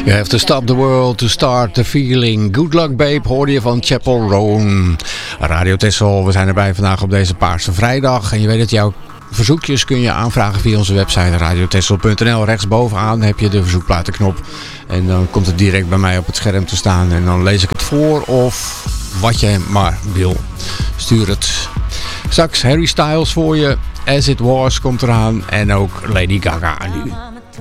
You have to stop the world to start the feeling. Good luck babe, hoorde je van Chapel Roan. Radio Texel, we zijn erbij vandaag op deze Paarse Vrijdag. En je weet het, jouw verzoekjes kun je aanvragen via onze website radiotexel.nl. Rechtsbovenaan heb je de verzoekplatenknop. En dan komt het direct bij mij op het scherm te staan. En dan lees ik het voor of wat je maar wil. Stuur het. Straks Harry Styles voor je. As It Was komt eraan. En ook Lady Gaga nu.